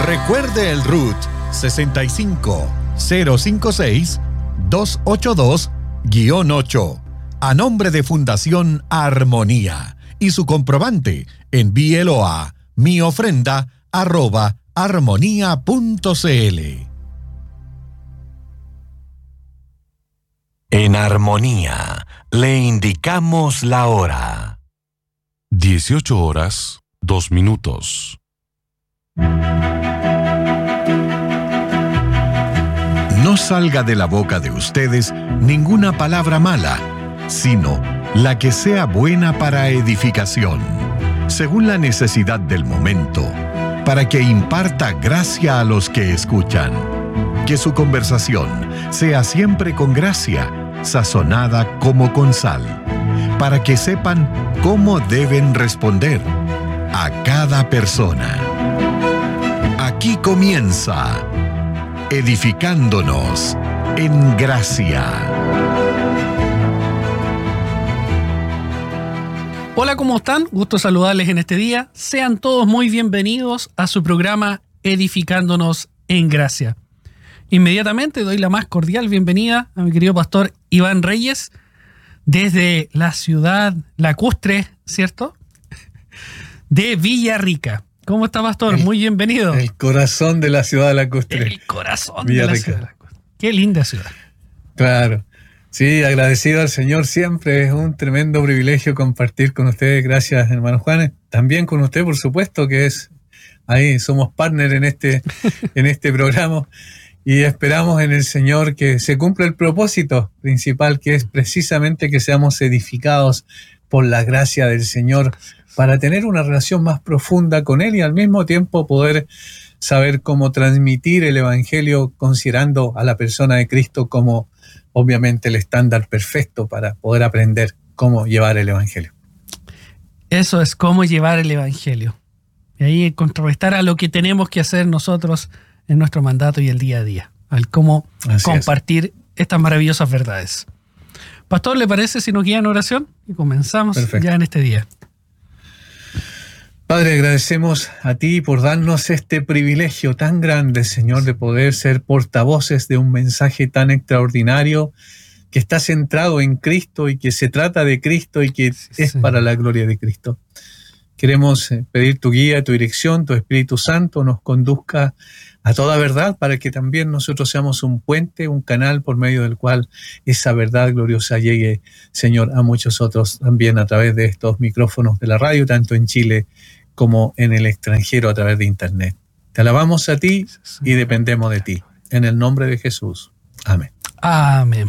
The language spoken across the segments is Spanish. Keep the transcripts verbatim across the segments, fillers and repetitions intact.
Recuerde el R U T sesenta y cinco cero cincuenta y seis doscientos ochenta y dos guión ocho a nombre de Fundación Armonía y su comprobante envíelo a mi ofrenda arroba armonía punto cl. En Armonía le indicamos la hora. dieciocho horas, dos minutos. No salga de la boca de ustedes ninguna palabra mala, sino la que sea buena para edificación, según la necesidad del momento, para que imparta gracia a los que escuchan. Que su conversación sea siempre con gracia, sazonada como con sal, para que sepan cómo deben responder a cada persona. Aquí comienza Edificándonos en Gracia. Hola, ¿cómo están? Gusto saludarles en este día. Sean todos muy bienvenidos a su programa Edificándonos en Gracia. Inmediatamente doy la más cordial bienvenida a mi querido pastor Iván Reyes desde la ciudad lacustre, ¿cierto? De Villarrica. ¿Cómo está, pastor? El, muy bienvenido. El corazón de la ciudad lacustre. El corazón Villarrica. de la ciudad lacustre. Qué linda ciudad. Claro. Sí, agradecido al Señor siempre. Es un tremendo privilegio compartir con ustedes. Gracias, hermano Juan. También con usted, por supuesto, que es ahí, somos partner en este, en este programa. Y esperamos en el Señor que se cumpla el propósito principal, que es precisamente que seamos edificados por la gracia del Señor, para tener una relación más profunda con Él y al mismo tiempo poder saber cómo transmitir el Evangelio considerando a la persona de Cristo como obviamente el estándar perfecto para poder aprender cómo llevar el Evangelio. Eso es cómo llevar el Evangelio. Y ahí contrarrestar a lo que tenemos que hacer nosotros en nuestro mandato y el día a día, al cómo Así compartir es. estas maravillosas verdades. Pastor, ¿le parece si nos guía en oración? Y comenzamos Perfecto. ya en este día. Padre, agradecemos a ti por darnos este privilegio tan grande, Señor, de poder ser portavoces de un mensaje tan extraordinario que está centrado en Cristo y que se trata de Cristo y que sí, es sí. para la gloria de Cristo. Queremos pedir tu guía, tu dirección, tu Espíritu Santo nos conduzca a toda verdad para que también nosotros seamos un puente, un canal por medio del cual esa verdad gloriosa llegue, Señor, a muchos otros también a través de estos micrófonos de la radio, tanto en Chile como en el extranjero a través de Internet. Te alabamos a ti y dependemos de ti. En el nombre de Jesús. Amén. Amén.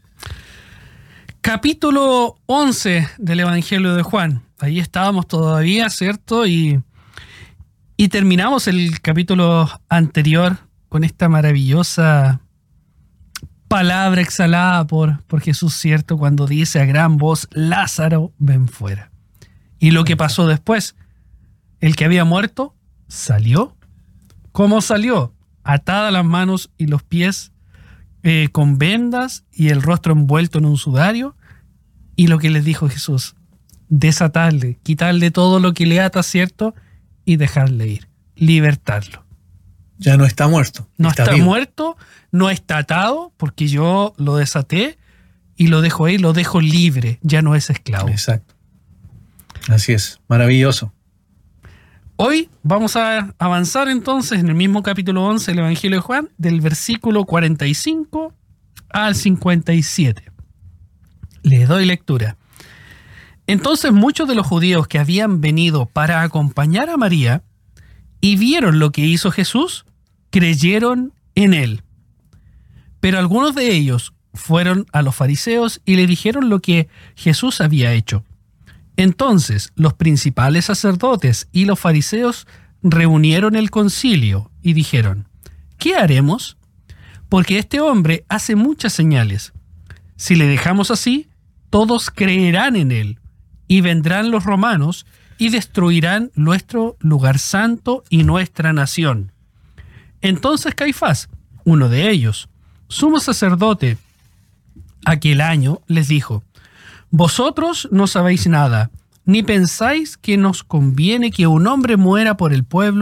Capítulo once del Evangelio de Juan. Ahí estábamos todavía, ¿cierto? Y, y terminamos el capítulo anterior con esta maravillosa palabra exhalada por, por Jesús, ¿cierto? Cuando dice a gran voz, Lázaro, ven fuera. Y lo que pasó después, el que había muerto salió. ¿Cómo salió? Atada las manos y los pies eh, con vendas y el rostro envuelto en un sudario. Y lo que les dijo Jesús, desatarle, quitarle todo lo que le ata, ¿cierto? Y dejarle ir, libertarlo. Ya no está muerto. No está, está vivo. muerto, no está atado, porque yo lo desaté y lo dejo ahí, lo dejo libre, ya no es esclavo. Exacto. Así es, maravilloso. Hoy vamos a avanzar entonces en el mismo capítulo once del Evangelio de Juan, del versículo cuarenta y cinco al cincuenta y siete. Les doy lectura. Entonces muchos de los judíos que habían venido para acompañar a María y vieron lo que hizo Jesús, creyeron en él. Pero algunos de ellos fueron a los fariseos y le dijeron lo que Jesús había hecho. Entonces los principales sacerdotes y los fariseos reunieron el concilio y dijeron, ¿qué haremos? Porque este hombre hace muchas señales. Si le dejamos así, todos creerán en él, y vendrán los romanos y destruirán nuestro lugar santo y nuestra nación. Entonces Caifás, uno de ellos, sumo sacerdote, aquel año les dijo, vosotros no sabéis nada, ni pensáis que nos conviene que un hombre muera por el pueblo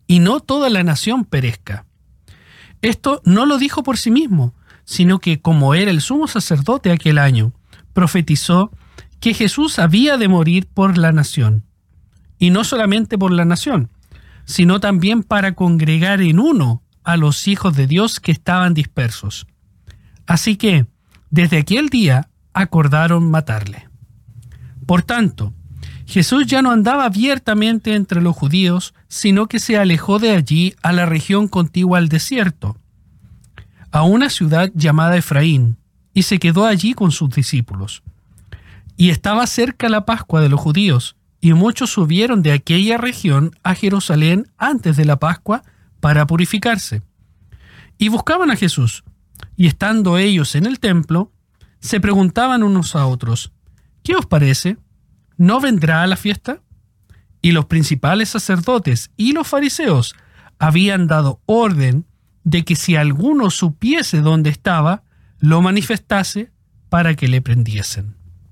y no toda la nación perezca. Esto no lo dijo por sí mismo, sino que como era el sumo sacerdote aquel año, profetizó que Jesús había de morir por la nación. Y no solamente por la nación, sino también para congregar en uno a los hijos de Dios que estaban dispersos. Así que, desde aquel día, acordaron matarle. Por tanto, Jesús ya no andaba abiertamente entre los judíos, sino que se alejó de allí a la región contigua al desierto, a una ciudad llamada Efraín, y se quedó allí con sus discípulos. Y estaba cerca la Pascua de los judíos, y muchos subieron de aquella región a Jerusalén antes de la Pascua para purificarse. Y buscaban a Jesús, y estando ellos en el templo, se preguntaban unos a otros, ¿qué os parece? ¿No vendrá a la fiesta? Y los principales sacerdotes y los fariseos habían dado orden de que si alguno supiese dónde estaba, lo manifestase para que le prendiesen.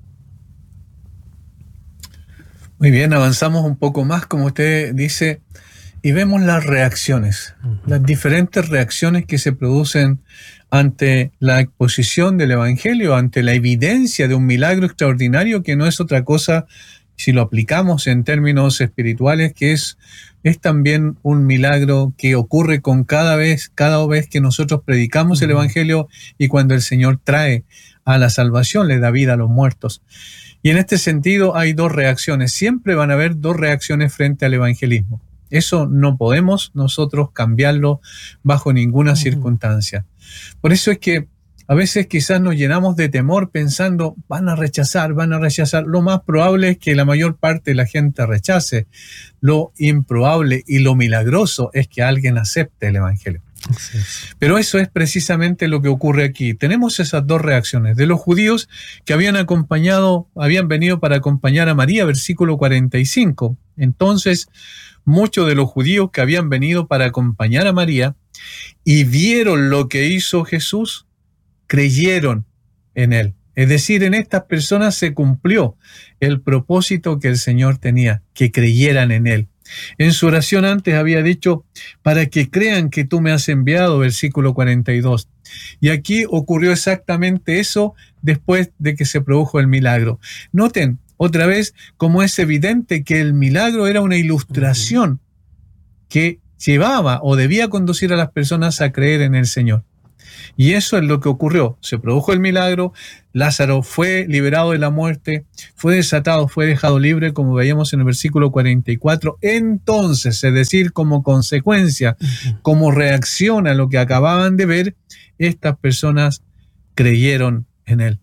Muy bien, avanzamos un poco más, como usted dice, y vemos las reacciones, uh-huh. las diferentes reacciones que se producen ante la exposición del Evangelio, ante la evidencia de un milagro extraordinario que no es otra cosa, si lo aplicamos en términos espirituales, que es, es también un milagro que ocurre con cada vez, cada vez que nosotros predicamos uh-huh. el Evangelio y cuando el Señor trae a la salvación, le da vida a los muertos. Y en este sentido hay dos reacciones. Siempre van a haber dos reacciones frente al evangelismo. Eso no podemos nosotros cambiarlo bajo ninguna uh-huh. circunstancia. Por eso es que a veces quizás nos llenamos de temor pensando, van a rechazar, van a rechazar. Lo más probable es que la mayor parte de la gente rechace. Lo improbable y lo milagroso es que alguien acepte el evangelio. Sí. Pero eso es precisamente lo que ocurre aquí. Tenemos esas dos reacciones de los judíos que habían acompañado, habían venido para acompañar a María, versículo cuarenta y cinco. Entonces, muchos de los judíos que habían venido para acompañar a María y vieron lo que hizo Jesús, creyeron en él. Es decir, en estas personas se cumplió el propósito que el Señor tenía, que creyeran en él. En su oración antes había dicho, para que crean que tú me has enviado, versículo cuarenta y dos. Y aquí ocurrió exactamente eso después de que se produjo el milagro. Noten otra vez cómo es evidente que el milagro era una ilustración que llevaba o debía conducir a las personas a creer en el Señor. Y eso es lo que ocurrió. Se produjo el milagro, Lázaro fue liberado de la muerte, fue desatado, fue dejado libre, como veíamos en el versículo cuarenta y cuatro. Entonces, es decir, como consecuencia, uh-huh. como reacción a lo que acababan de ver, estas personas creyeron en él.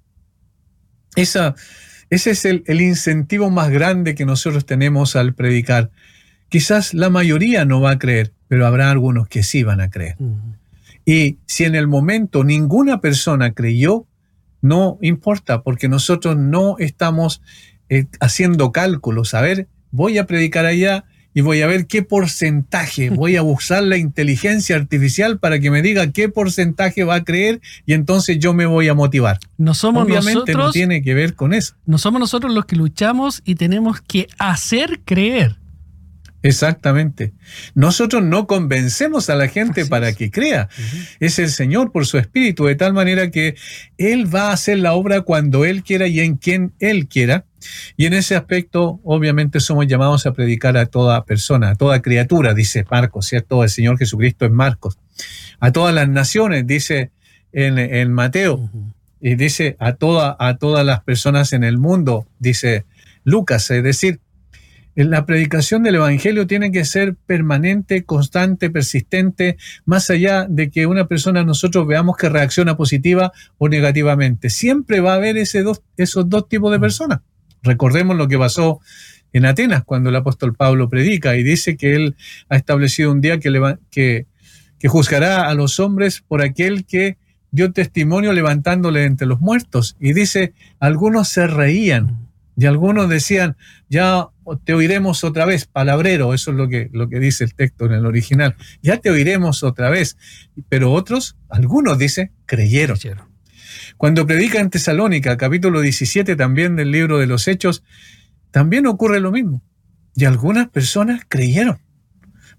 Esa, ese es el, el incentivo más grande que nosotros tenemos al predicar. Quizás la mayoría no va a creer, pero habrá algunos que sí van a creer. Uh-huh. Y si en el momento ninguna persona creyó, no importa, porque nosotros no estamos eh, haciendo cálculos. A ver, voy a predicar allá y voy a ver qué porcentaje, voy a usar la inteligencia artificial para que me diga qué porcentaje va a creer y entonces yo me voy a motivar. No somos Obviamente nosotros, no tiene que ver con eso. No somos nosotros los que luchamos y tenemos que hacer creer. Exactamente. Nosotros no convencemos a la gente Así para es. que crea. Uh-huh. Es el Señor por su Espíritu, de tal manera que Él va a hacer la obra cuando Él quiera y en quien Él quiera. Y en ese aspecto, obviamente, somos llamados a predicar a toda persona, a toda criatura, dice Marcos, ¿cierto? El Señor Jesucristo en Marcos. A todas las naciones, dice en, en Mateo. Uh-huh. Y dice a, toda, a todas las personas en el mundo, dice Lucas. Es decir, la predicación del Evangelio tiene que ser permanente, constante, persistente, más allá de que una persona nosotros veamos que reacciona positiva o negativamente. Siempre va a haber ese dos, esos dos tipos de personas. Recordemos lo que pasó en Atenas cuando el apóstol Pablo predica y dice que él ha establecido un día que, leva, que, que juzgará a los hombres por aquel que dio testimonio levantándole entre los muertos. Y dice, algunos se reían y algunos decían, ya te oiremos otra vez, palabrero, eso es lo que, lo que dice el texto en el original, ya te oiremos otra vez. Pero otros, algunos, dice, creyeron. creyeron. Cuando predica en Tesalónica, capítulo diecisiete también del libro de los Hechos, también ocurre lo mismo. Y algunas personas creyeron.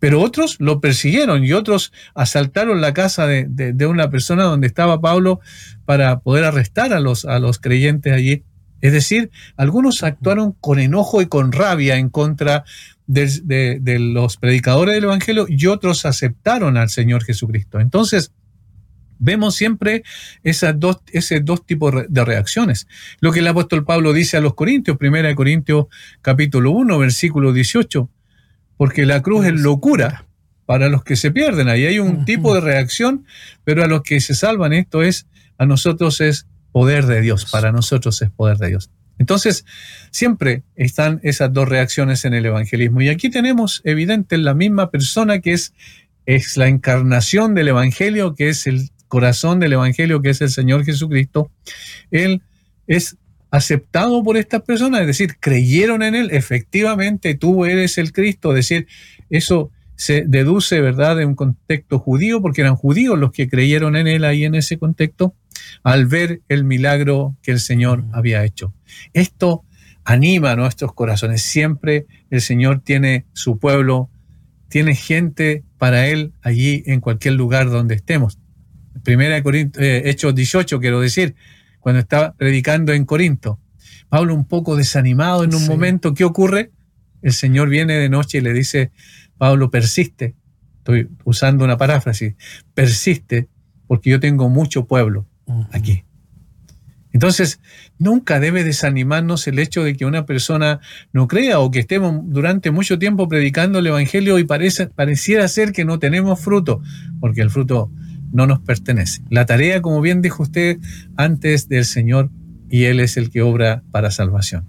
Pero otros lo persiguieron y otros asaltaron la casa de, de, de una persona donde estaba Pablo para poder arrestar a los, a los creyentes allí. Es decir, algunos actuaron con enojo y con rabia en contra de, de, de los predicadores del Evangelio y otros aceptaron al Señor Jesucristo. Entonces, vemos siempre esas dos, esos dos tipos de reacciones. Lo que el apóstol Pablo dice a los Corintios, primera de Corintios capítulo uno, versículo dieciocho, porque la cruz es locura para los que se pierden. Ahí hay un tipo de reacción, pero a los que se salvan esto es, a nosotros es poder de Dios, para nosotros es poder de Dios. Entonces, siempre están esas dos reacciones en el evangelismo. Y aquí tenemos evidente la misma persona que es, es la encarnación del evangelio, que es el corazón del evangelio, que es el Señor Jesucristo. Él es aceptado por estas personas, es decir, creyeron en Él, efectivamente tú eres el Cristo, es decir, eso se deduce, ¿verdad?, de un contexto judío, porque eran judíos los que creyeron en Él ahí en ese contexto, al ver el milagro que el Señor había hecho. Esto anima a nuestros corazones. Siempre el Señor tiene su pueblo, tiene gente para Él allí en cualquier lugar donde estemos. Primera de Corintios, eh, Hechos dieciocho, quiero decir, cuando estaba predicando en Corinto, Pablo un poco desanimado en un sí. momento, ¿qué ocurre? El Señor viene de noche y le dice, Pablo, persiste, estoy usando una paráfrasis, persiste, porque yo tengo mucho pueblo aquí. Entonces, nunca debe desanimarnos el hecho de que una persona no crea o que estemos durante mucho tiempo predicando el Evangelio y parece, pareciera ser que no tenemos fruto, porque el fruto no nos pertenece. La tarea, como bien dijo usted, antes del Señor, y Él es el que obra para salvación.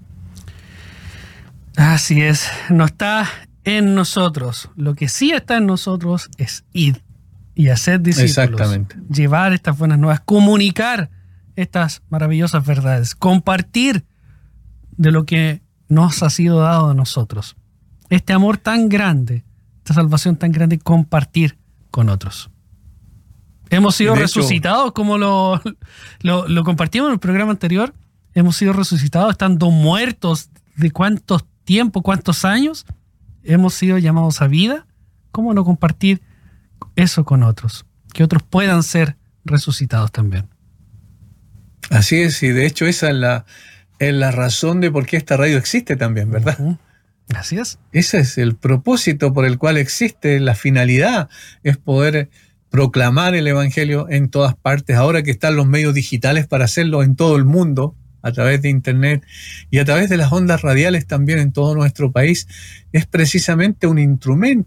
Así es, no está en nosotros. Lo que sí está en nosotros es ir y hacer discípulos. Exactamente. Llevar estas buenas nuevas, comunicar estas maravillosas verdades, compartir de lo que nos ha sido dado a nosotros. Este amor tan grande, esta salvación tan grande, compartir con otros. Hemos sido resucitados, como lo, lo, lo compartimos en el programa anterior. Hemos sido resucitados estando muertos de cuántos tiempo, cuántos años. Hemos sido llamados a vida. ¿Cómo no compartir eso con otros? Que otros puedan ser resucitados también. Así es, y de hecho esa es la, es la razón de por qué esta radio existe también, ¿verdad? Uh-huh. Así es. Ese es el propósito por el cual existe, la finalidad es poder proclamar el Evangelio en todas partes, ahora que están los medios digitales para hacerlo en todo el mundo, a través de internet y a través de las ondas radiales también en todo nuestro país, es precisamente un instrumento